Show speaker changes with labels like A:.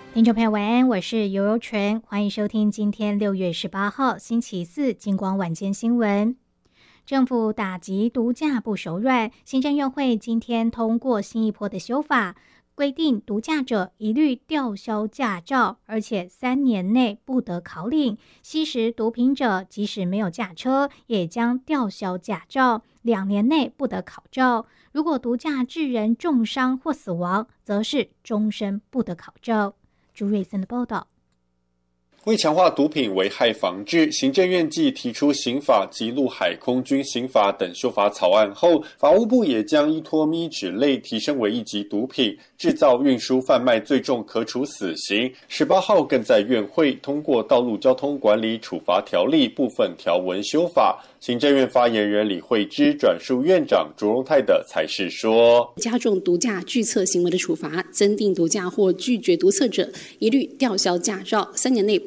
A: 听众朋友晚安，我是尤柔纯，欢迎收听今天6月18号星期四金光晚间新闻。政府打击毒驾不手软，行政院会今天通过新一波的修法，规定毒驾者一律吊销驾照，而且3年内不得考领。吸食毒品者即使没有驾车，也将吊销驾照，2年内不得考照。如果毒驾致人重伤或死亡，则是终身不得考照。朱瑞森的报道。
B: 为强化毒品危害防治，行政院继提出刑法及陆海空军刑法等修法草案后，法务部也将依托咪酯类提升为1级毒品，制造、运输、贩卖最重可处死刑。18号更在院会通过《道路交通管理处罚条例》部分条文修法。行政院发言人李惠芝转述院长卓荣泰的裁示说，
C: 加重毒驾拒测行为的处罚，增订毒驾或拒绝毒测者一律吊销驾照，3年内